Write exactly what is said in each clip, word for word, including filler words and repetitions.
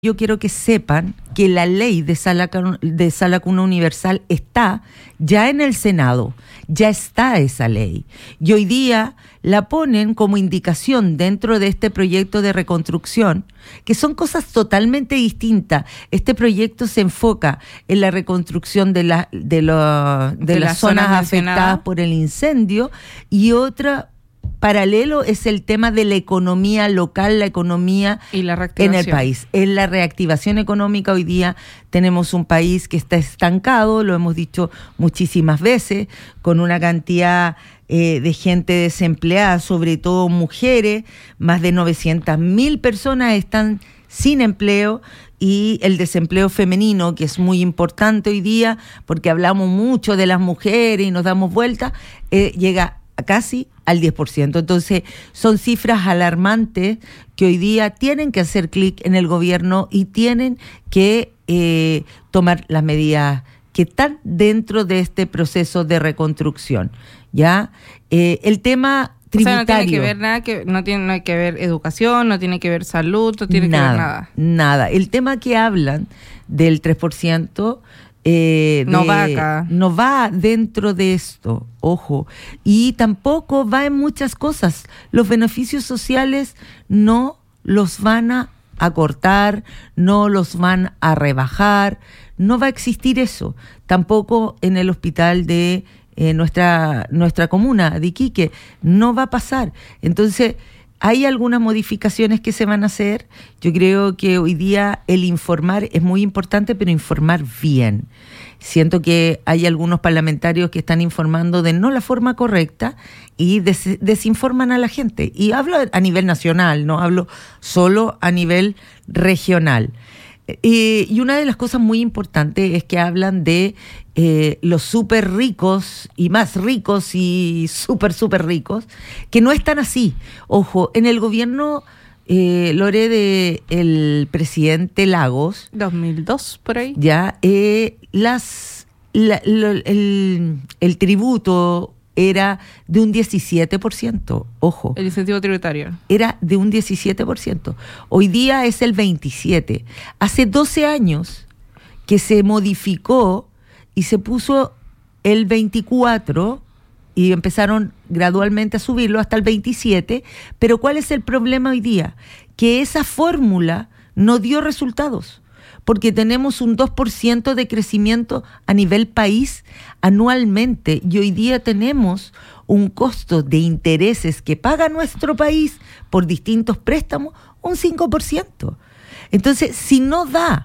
Yo quiero que sepan que la ley de sala, de sala cuna universal está ya en el Senado, ya está esa ley. Y hoy día la ponen como indicación dentro de este proyecto de reconstrucción, que son cosas totalmente distintas. Este proyecto se enfoca en la reconstrucción de, la, de, lo, de, de las, las zonas, zonas afectadas por el incendio, y otra paralelo es el tema de la economía local, la economía y la en el país. En la reactivación económica hoy día tenemos un país que está estancado, lo hemos dicho muchísimas veces, con una cantidad eh, de gente desempleada, sobre todo mujeres, más de novecientas mil personas están sin empleo, y el desempleo femenino, que es muy importante hoy día, porque hablamos mucho de las mujeres y nos damos vueltas, eh, llega a casi al diez por ciento. Entonces, son cifras alarmantes que hoy día tienen que hacer clic en el gobierno y tienen que eh, tomar las medidas que están dentro de este proceso de reconstrucción. ¿Ya? Eh, el tema tributario. O sea, no tiene que ver nada, que no tiene no hay que ver educación, no tiene que ver salud, no tiene nada, que ver nada. Nada. El tema que hablan del tres por ciento Eh, no de, va acá. No va dentro de esto, ojo. Y tampoco va en muchas cosas. Los beneficios sociales no los van a acortar, no los van a rebajar, no va a existir eso. Tampoco en el hospital de eh, nuestra, nuestra comuna de Iquique, no va a pasar. Entonces, hay algunas modificaciones que se van a hacer. Yo creo que hoy día el informar es muy importante, pero informar bien. Siento que hay algunos parlamentarios que están informando de no la forma correcta y des- desinforman a la gente. Y hablo a nivel nacional, no hablo solo a nivel regional. Eh, y una de las cosas muy importantes es que hablan de eh, los súper ricos y más ricos y súper, súper ricos, que no están así. Ojo, en el gobierno, eh, Lore, de el presidente Lagos, dos mil dos, por ahí. Ya, eh, las, la, lo, el, el tributo era de un diecisiete por ciento, ojo. El incentivo tributario. Era de un diecisiete por ciento. Hoy día es el veintisiete por ciento. Hace doce años que se modificó y se puso el veinticuatro por ciento y empezaron gradualmente a subirlo hasta el veintisiete por ciento. Pero ¿cuál es el problema hoy día? Que esa fórmula no dio resultados, porque tenemos un dos por ciento de crecimiento a nivel país anualmente, y hoy día tenemos un costo de intereses que paga nuestro país por distintos préstamos, un cinco por ciento. Entonces, si no da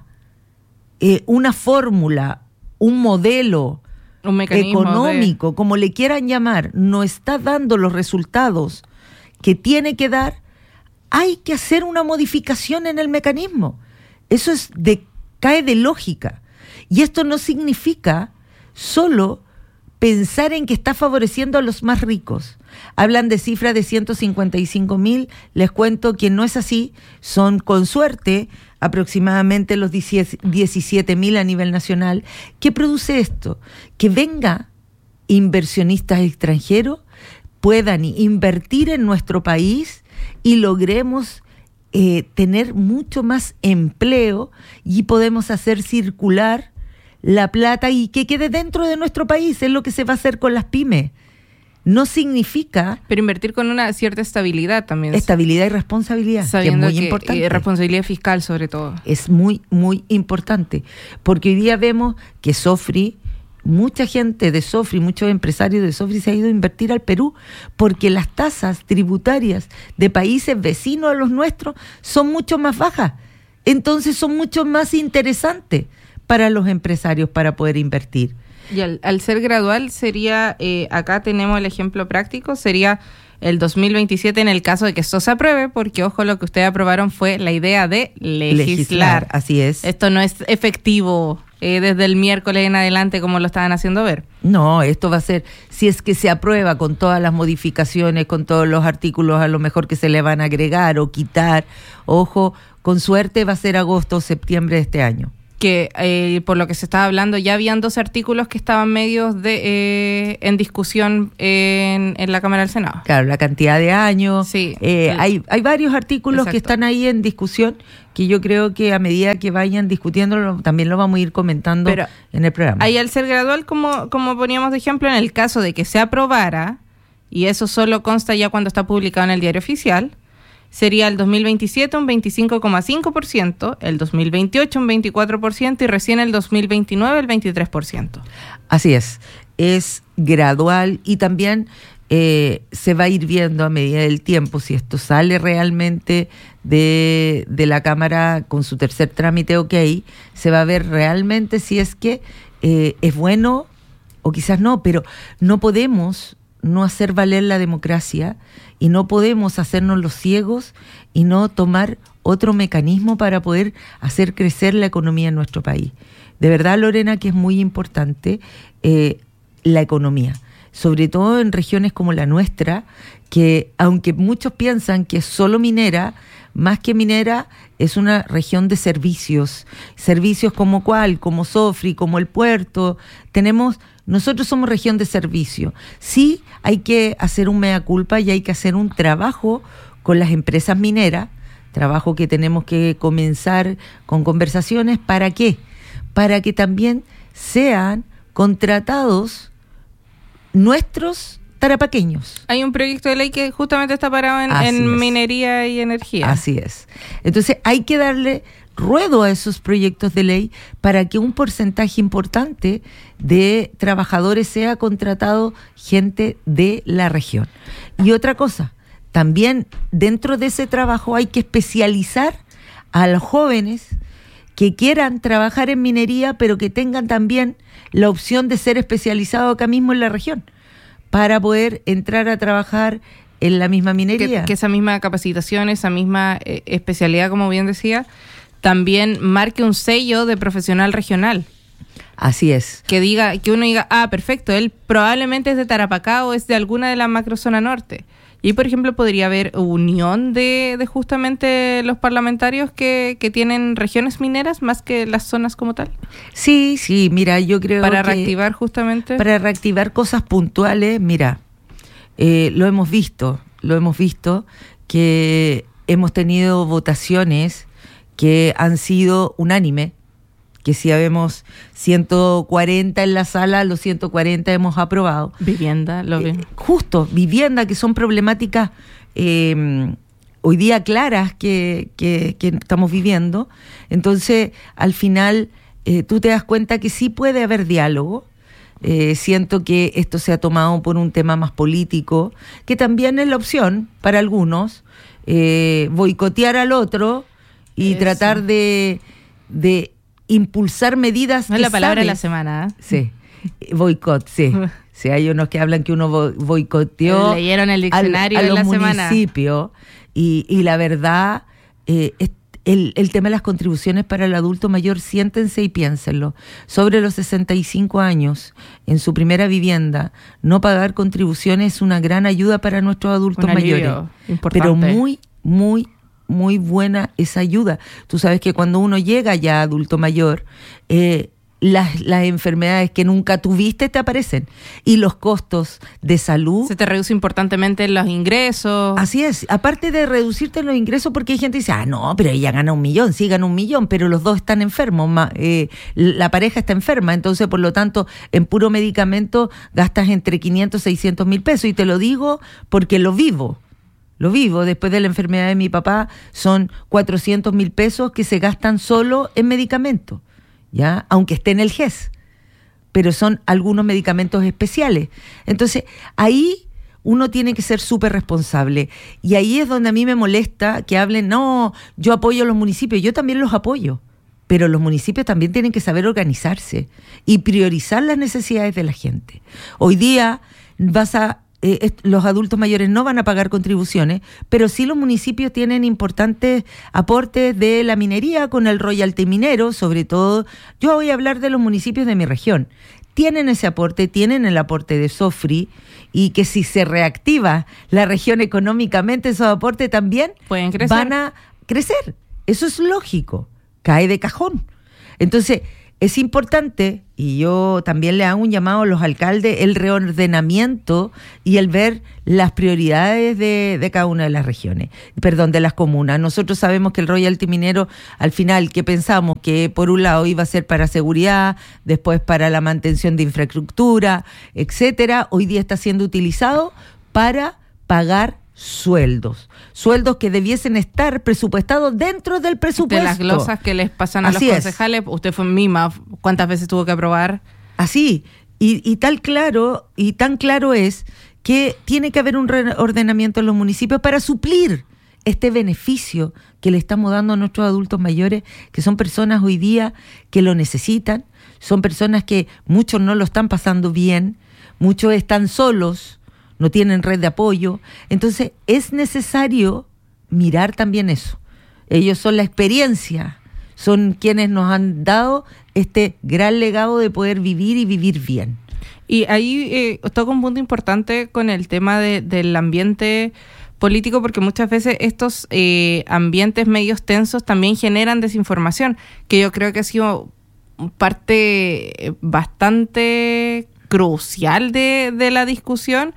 eh, una fórmula, un modelo un mecanismo económico, de... como le quieran llamar, no está dando los resultados que tiene que dar, hay que hacer una modificación en el mecanismo. Eso es de, cae de lógica. Y esto no significa solo pensar en que está favoreciendo a los más ricos. Hablan de cifras de ciento cincuenta y cinco mil, les cuento que no es así, son con suerte aproximadamente los diecisiete mil a nivel nacional. ¿Qué produce esto? Que venga inversionistas extranjeros, puedan invertir en nuestro país y logremos Eh, tener mucho más empleo, y podemos hacer circular la plata y que quede dentro de nuestro país. Es lo que se va a hacer con las pymes. No significa... Pero invertir con una cierta estabilidad también. Estabilidad y responsabilidad, sabiendo que es muy que, importante. Y responsabilidad fiscal sobre todo. Es muy, muy importante. Porque hoy día vemos que Sofri, mucha gente de Sofri, muchos empresarios de Sofri se ha ido a invertir al Perú, porque las tasas tributarias de países vecinos a los nuestros son mucho más bajas. Entonces son mucho más interesantes para los empresarios para poder invertir. Y al, al ser gradual sería, eh, acá tenemos el ejemplo práctico, sería el dos mil veintisiete en el caso de que esto se apruebe, porque ojo, lo que ustedes aprobaron fue la idea de legislar. legislar así es. Esto no es efectivo eh, desde el miércoles en adelante como lo estaban haciendo ver. No, esto va a ser, si es que se aprueba con todas las modificaciones, con todos los artículos a lo mejor que se le van a agregar o quitar, ojo, con suerte va a ser agosto o septiembre de este año. que eh, por lo que se estaba hablando ya habían dos artículos que estaban medios de eh, en discusión en, en la Cámara del Senado. Claro, la cantidad de años. Sí. Eh, hay, hay varios artículos Exacto. que están ahí en discusión que yo creo que a medida que vayan discutiéndolo también lo vamos a ir comentando Pero en el programa. Ahí al ser gradual, como, como poníamos de ejemplo, en el caso de que se aprobara, y eso solo consta ya cuando está publicado en el Diario Oficial, sería el dos mil veintisiete un veinticinco coma cinco por ciento, el dos mil veintiocho un veinticuatro por ciento y recién el dos mil veintinueve el veintitrés por ciento. Así es, es gradual y también eh, se va a ir viendo a medida del tiempo si esto sale realmente de, de la Cámara con su tercer trámite, ok, se va a ver realmente si es que eh, es bueno o quizás no, pero no podemos no hacer valer la democracia y no podemos hacernos los ciegos y no tomar otro mecanismo para poder hacer crecer la economía en nuestro país. De verdad, Lorena, que es muy importante eh, la economía, sobre todo en regiones como la nuestra, que aunque muchos piensan que es solo minera, más que minera, es una región de servicios, servicios como cuál, como Sofri, como el puerto, tenemos... Nosotros somos región de servicio. Sí hay que hacer un mea culpa y hay que hacer un trabajo con las empresas mineras, trabajo que tenemos que comenzar con conversaciones. ¿Para qué? Para que también sean contratados nuestros tarapaqueños. Hay un proyecto de ley que justamente está parado en, en minería y energía. Así es. Entonces hay que darle ruedo a esos proyectos de ley para que un porcentaje importante de trabajadores sea contratado gente de la región. Y otra cosa, también dentro de ese trabajo hay que especializar a los jóvenes que quieran trabajar en minería, pero que tengan también la opción de ser especializados acá mismo en la región, para poder entrar a trabajar en la misma minería. Que, que esa misma capacitación, esa misma eh, especialidad, como bien decía, también marque un sello de profesional regional. Así es. Que diga, que uno diga, ah, perfecto, él probablemente es de Tarapacá o es de alguna de la macrozona norte. Y, por ejemplo, podría haber unión de, de justamente los parlamentarios que, que tienen regiones mineras más que las zonas como tal. Sí, sí, mira, yo creo para que... Para reactivar justamente... Para reactivar cosas puntuales, mira, eh, lo hemos visto, lo hemos visto, que hemos tenido votaciones que han sido unánime, que si habemos ciento cuarenta en la sala, los ciento cuarenta hemos aprobado. Vivienda, lo vi. Eh, justo, vivienda, que son problemáticas eh, hoy día claras que, que, que estamos viviendo. Entonces, al final, eh, tú te das cuenta que sí puede haber diálogo. Eh, siento que esto se ha tomado por un tema más político, que también es la opción para algunos, eh, boicotear al otro y Eso. tratar de, de impulsar medidas. No es la palabra de la semana. ¿eh? Sí, boicot, sí. Sí, hay unos que hablan que uno boicoteó. Leyeron el diccionario al, a de la los semana. municipios y, y la verdad, eh, es, el, el tema de las contribuciones para el adulto mayor, siéntense y piénsenlo. Sobre los sesenta y cinco años, en su primera vivienda, no pagar contribuciones es una gran ayuda para nuestros adultos Un mayores. Importante. Pero muy, muy muy buena esa ayuda. Tú sabes que cuando uno llega ya adulto mayor, eh, las, las enfermedades que nunca tuviste te aparecen y los costos de salud. Se te reduce importantemente los ingresos. Así es, aparte de reducirte los ingresos, porque hay gente que dice, ah, no, pero ella gana un millón, sí gana un millón, pero los dos están enfermos, ma, eh, la pareja está enferma, entonces por lo tanto en puro medicamento gastas entre quinientos, seiscientos mil pesos y te lo digo porque lo vivo. Lo vivo, después de la enfermedad de mi papá, son cuatrocientos mil pesos que se gastan solo en medicamentos, ¿ya? Aunque esté en el G E S, pero son algunos medicamentos especiales. Entonces, ahí uno tiene que ser súper responsable. Y ahí es donde a mí me molesta que hablen, no, yo apoyo a los municipios, yo también los apoyo, pero los municipios también tienen que saber organizarse y priorizar las necesidades de la gente. Hoy día vas a... Eh, los adultos mayores no van a pagar contribuciones, pero sí los municipios tienen importantes aportes de la minería con el royalty minero, sobre todo. Yo voy a hablar de los municipios de mi región. Tienen ese aporte, tienen el aporte de Sofri, y que si se reactiva la región económicamente, esos aportes también pueden crecer. Van a crecer. Eso es lógico, cae de cajón. Entonces, es importante, y yo también le hago un llamado a los alcaldes, el reordenamiento y el ver las prioridades de, de cada una de las regiones, perdón, de las comunas. Nosotros sabemos que el royalty minero, al final, que pensamos que por un lado iba a ser para seguridad, después para la mantención de infraestructura, etcétera, hoy día está siendo utilizado para pagar sueldos, sueldos que debiesen estar presupuestados dentro del presupuesto. De las glosas que les pasan a Así los es. concejales, usted fue mima, ¿cuántas veces tuvo que aprobar? Así, y, y tal claro, y tan claro es que tiene que haber un reordenamiento en los municipios para suplir este beneficio que le estamos dando a nuestros adultos mayores, que son personas hoy día que lo necesitan, son personas que muchos no lo están pasando bien, muchos están solos, no tienen red de apoyo. Entonces es necesario mirar también eso. Ellos son la experiencia, son quienes nos han dado este gran legado de poder vivir y vivir bien. Y ahí eh, toca un punto importante con el tema de, del ambiente político, porque muchas veces estos eh, ambientes medios tensos también generan desinformación, que yo creo que ha sido parte bastante crucial de, de la discusión.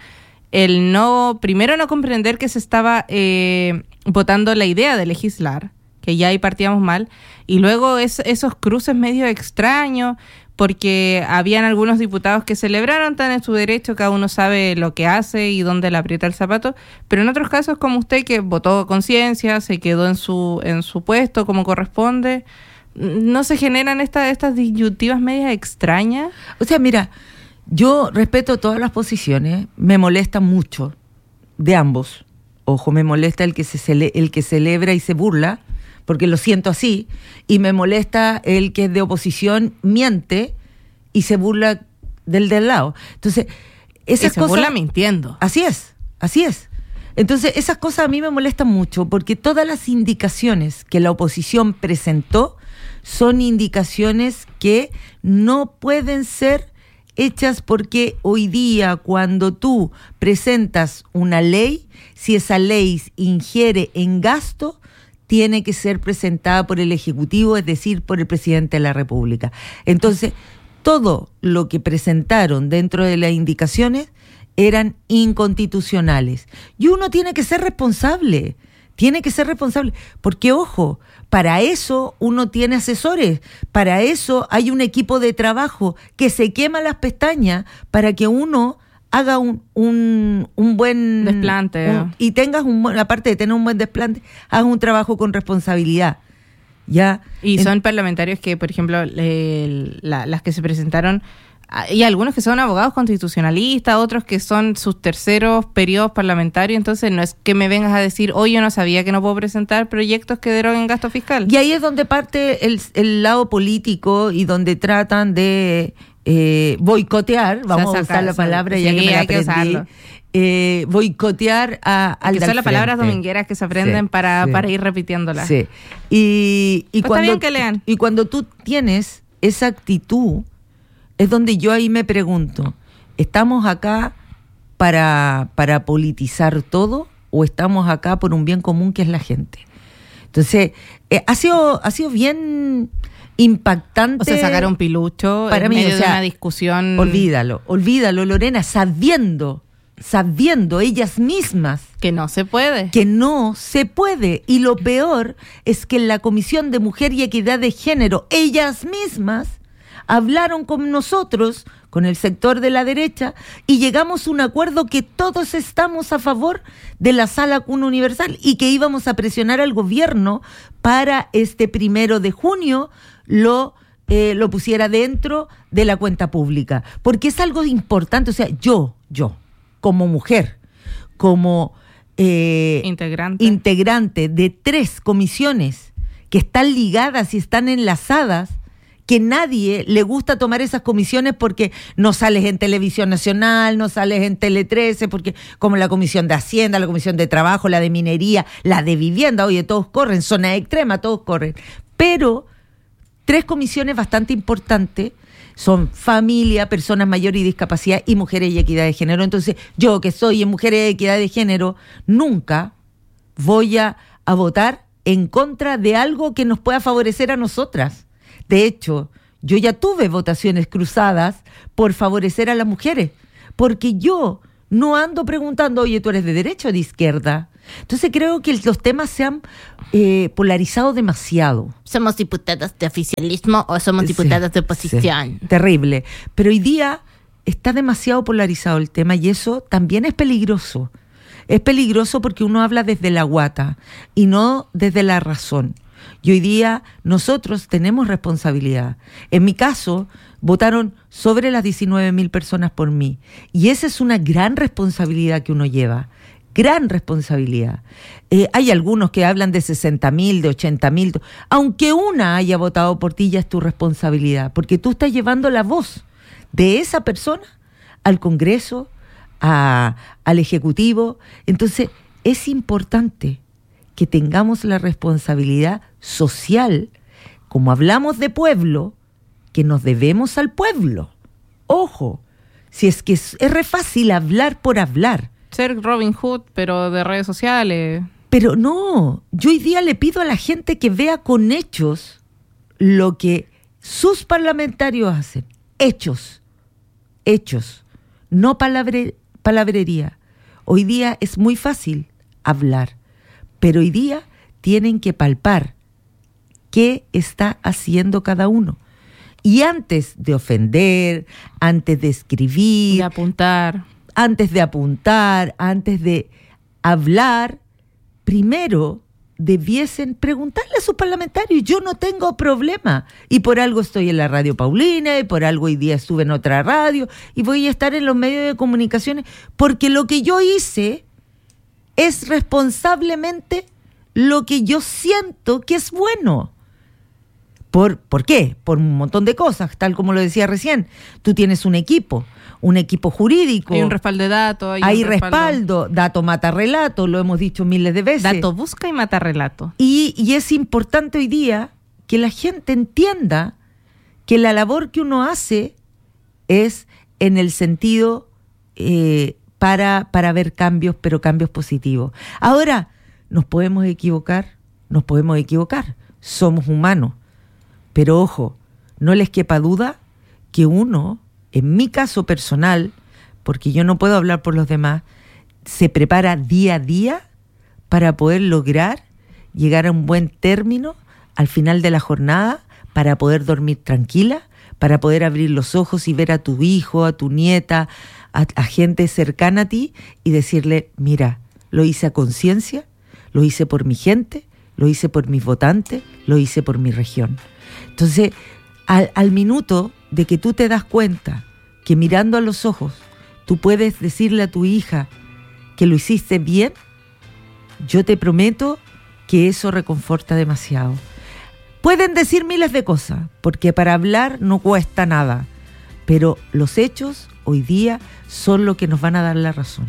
El no, primero no comprender que se estaba eh, votando la idea de legislar, que ya ahí partíamos mal, y luego es, esos cruces medio extraños, porque habían algunos diputados que celebraron tan en su derecho, cada uno sabe lo que hace y dónde le aprieta el zapato, pero en otros casos como usted, que votó conciencia, se quedó en su, en su puesto como corresponde, ¿no se generan estas, estas disyuntivas medias extrañas? O sea, mira, yo respeto todas las posiciones, me molesta mucho de ambos. Ojo, me molesta el que se cele- el que celebra y se burla, porque lo siento así, y me molesta el que es de oposición, miente y se burla del del lado. Entonces, esas y se cosas, burla mintiendo. Así es, así es. Entonces, esas cosas a mí me molestan mucho, porque todas las indicaciones que la oposición presentó son indicaciones que no pueden ser hechas, porque hoy día cuando tú presentas una ley, si esa ley ingiere en gasto, tiene que ser presentada por el Ejecutivo, es decir, por el Presidente de la República. Entonces, todo lo que presentaron dentro de las indicaciones eran inconstitucionales. Y uno tiene que ser responsable, tiene que ser responsable, porque ojo, para eso uno tiene asesores, para eso hay un equipo de trabajo que se quema las pestañas para que uno haga un, un, un buen desplante un, y tengas un buen, aparte de tener un buen desplante, hagas un trabajo con responsabilidad. Ya. Y son en, parlamentarios que, por ejemplo, le, la, las que se presentaron, y algunos que son abogados constitucionalistas, otros que son sus terceros periodos parlamentarios, entonces no es que me vengas a decir, hoy yo no sabía que no puedo presentar proyectos que deroguen gasto fiscal. Y ahí es donde parte el, el lado político y donde tratan de eh, boicotear, vamos a usar la palabra, sí, ya que me la aprendí, eh, boicotear a, al que del son las frente. Palabras domingueras que se aprenden sí, para, sí. para ir repitiéndolas. Sí. Y, y, pues cuando, está bien que lean. Y cuando tú tienes esa actitud, es donde yo ahí me pregunto, ¿estamos acá para, para politizar todo o estamos acá por un bien común que es la gente? Entonces, eh, ha sido ha sido bien impactante. O sea, sacar un pilucho para en mí, medio o sea, de una discusión. Olvídalo, olvídalo, Lorena, sabiendo, sabiendo ellas mismas que no se puede. Que no se puede. Y lo peor es que en la Comisión de Mujer y Equidad de Género, ellas mismas hablaron con nosotros, con el sector de la derecha, y llegamos a un acuerdo que todos estamos a favor de la sala cuna universal y que íbamos a presionar al gobierno para este primero de junio lo, eh, lo pusiera dentro de la cuenta pública. Porque es algo importante, o sea, yo, yo, como mujer, como eh, integrante. integrante de tres comisiones que están ligadas y están enlazadas, que nadie le gusta tomar esas comisiones porque no sales en Televisión Nacional, no sales en Tele trece, porque como la Comisión de Hacienda, la Comisión de Trabajo, la de Minería, la de Vivienda, oye, todos corren, zona extrema, todos corren. Pero tres comisiones bastante importantes son familia, personas mayores y discapacidad y mujeres y equidad de género. Entonces, yo que soy en mujeres y equidad de género, nunca voy a, a votar en contra de algo que nos pueda favorecer a nosotras. De hecho, yo ya tuve votaciones cruzadas por favorecer a las mujeres, porque yo no ando preguntando, oye, ¿tú eres de derecha o de izquierda? Entonces creo que los temas se han eh, polarizado demasiado. ¿Somos diputadas de oficialismo o somos diputadas sí, de oposición? Sí, terrible. Pero hoy día está demasiado polarizado el tema y eso también es peligroso. Es peligroso porque uno habla desde la guata y no desde la razón. Y hoy día nosotros tenemos responsabilidad. En mi caso, votaron sobre las diecinueve mil personas por mí. Y esa es una gran responsabilidad que uno lleva. Gran responsabilidad. Eh, hay algunos que hablan de sesenta mil, de ochenta mil. Aunque una haya votado por ti, ya es tu responsabilidad. Porque tú estás llevando la voz de esa persona al Congreso, a, al Ejecutivo. Entonces, es importante que tengamos la responsabilidad social, como hablamos de pueblo, que nos debemos al pueblo. Ojo, si es que es, es re fácil hablar por hablar. Ser Robin Hood, pero de redes sociales. Pero no, yo hoy día le pido a la gente que vea con hechos lo que sus parlamentarios hacen. Hechos, hechos, no palabre, palabrería. Hoy día es muy fácil hablar, pero hoy día tienen que palpar qué está haciendo cada uno. Y antes de ofender, antes de escribir, de apuntar, antes de apuntar, antes de hablar, primero debiesen preguntarle a sus parlamentarios. Yo no tengo problema. Y por algo estoy en la Radio Paulina, y por algo hoy día estuve en otra radio, y voy a estar en los medios de comunicaciones, porque lo que yo hice es responsablemente lo que yo siento que es bueno. ¿Por, ¿Por qué? Por un montón de cosas, tal como lo decía recién. Tú tienes un equipo, un equipo jurídico. Hay un respaldo de datos. Hay, hay un respaldo. respaldo, dato mata relato, lo hemos dicho miles de veces. Dato busca y mata relato. Y, y es importante hoy día que la gente entienda que la labor que uno hace es en el sentido eh, para, para ver cambios, pero cambios positivos. Ahora, nos podemos equivocar, nos podemos equivocar, somos humanos. Pero ojo, no les quepa duda que uno, en mi caso personal, porque yo no puedo hablar por los demás, se prepara día a día para poder lograr llegar a un buen término al final de la jornada, para poder dormir tranquila, para poder abrir los ojos y ver a tu hijo, a tu nieta, a, a gente cercana a ti y decirle, mira, lo hice a conciencia, lo hice por mi gente, lo hice por mis votantes, lo hice por mi región. Entonces, al, al minuto de que tú te das cuenta que mirando a los ojos tú puedes decirle a tu hija que lo hiciste bien, yo te prometo que eso reconforta demasiado. Pueden decir miles de cosas, porque para hablar no cuesta nada, pero los hechos hoy día son lo que nos van a dar la razón.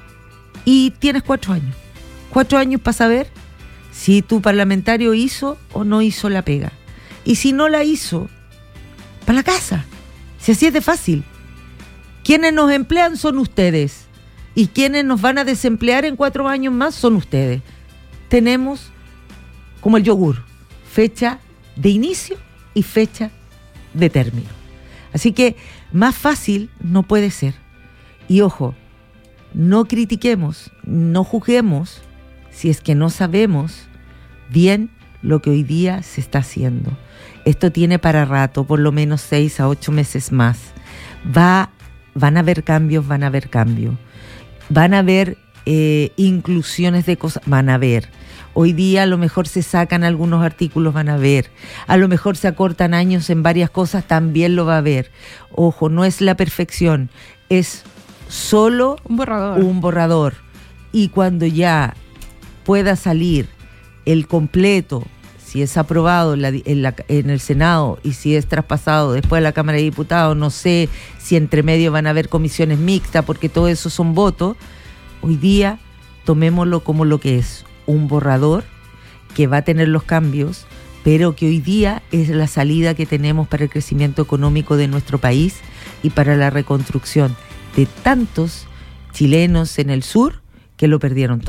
Y tienes cuatro años, cuatro años para saber si tu parlamentario hizo o no hizo la pega. Y si no la hizo, para la casa. Si así es de fácil. Quienes nos emplean son ustedes. Y quienes nos van a desemplear en cuatro años más son ustedes. Tenemos, como el yogur, fecha de inicio y fecha de término. Así que más fácil no puede ser. Y ojo, no critiquemos, no juzguemos si es que no sabemos bien lo que hoy día se está haciendo. Esto tiene para rato, por lo menos seis a ocho meses más. Va, van a haber cambios, van a haber cambios. Van a haber eh, inclusiones de cosas, van a haber. Hoy día a lo mejor se sacan algunos artículos, van a haber. A lo mejor se acortan años en varias cosas, también lo va a haber. Ojo, no es la perfección, es solo un borrador. Un borrador. Y cuando ya pueda salir el completo, si es aprobado en, la, en, la, en el Senado y si es traspasado después a la Cámara de Diputados, no sé si entre medio van a haber comisiones mixtas, porque todo eso son votos. Hoy día tomémoslo como lo que es, un borrador que va a tener los cambios, pero que hoy día es la salida que tenemos para el crecimiento económico de nuestro país y para la reconstrucción de tantos chilenos en el sur que lo perdieron todo.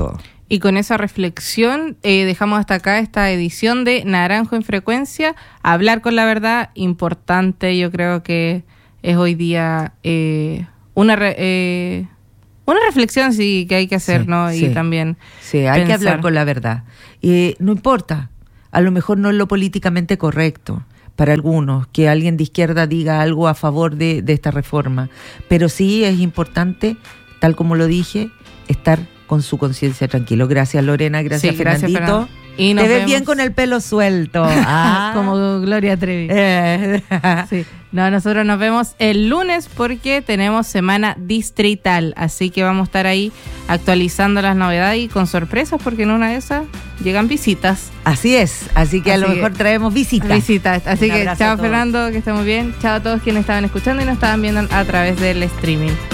Y con esa reflexión eh, dejamos hasta acá esta edición de Naranjo en Frecuencia. Hablar con la verdad, importante, yo creo que es hoy día eh, una re, eh, una reflexión sí que hay que hacer, sí, ¿no? Sí, y también sí, hay pensar. que hablar con la verdad. Eh, no importa, a lo mejor no es lo políticamente correcto para algunos, que alguien de izquierda diga algo a favor de, de esta reforma, pero sí es importante, tal como lo dije, estar con su conciencia tranquilo. Gracias, Lorena, gracias, sí, gracias Fernandito. Fernando. Y nos Te ves vemos. bien con el pelo suelto. Ah. Como Gloria Trevi. Eh. Sí. No, nosotros nos vemos el lunes porque tenemos semana distrital, así que vamos a estar ahí actualizando las novedades y con sorpresas porque en una de esas llegan visitas. Así es, así que Así a lo mejor que, traemos visitas. Visitas, así Un que abrazo chao a todos. Fernando, que estén muy bien. Chao a todos quienes estaban escuchando y nos estaban viendo a través del streaming.